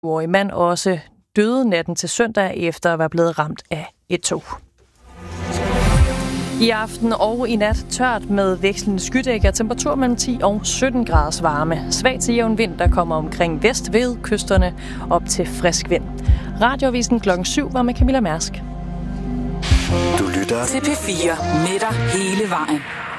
årig mand også døde natten til søndag efter at være blevet ramt af et tog. I aften og i nat tørt med vekslende skydække og temperatur mellem 10 og 17 graders varme. Svag til jævn vind, der kommer omkring vest ved kysterne op til frisk vind. Radioavisen klokken 7 var med Camilla Mærsk. Du lytter til P4 med dig hele vejen.